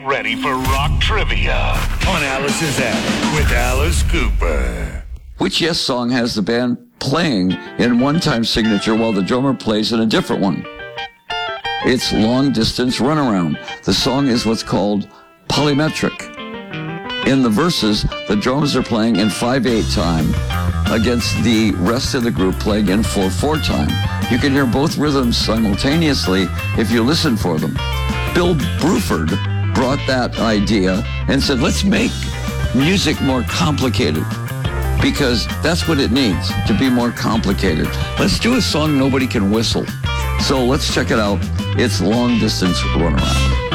Get ready for rock trivia on Alice's Attic with Alice Cooper. Which Yes song has the band playing in one-time signature while the drummer plays in a different one? It's Long Distance Runaround. The song is what's called polymetric. In the verses, the drums are playing in 5/8 time against the rest of the group playing in 4/4 time. You can hear both rhythms simultaneously if you listen for them. Bill Bruford brought that idea and said, let's make music more complicated, because that's what it needs, to be more complicated. Let's do a song nobody can whistle. So let's check it out. It's Long Distance Runaround.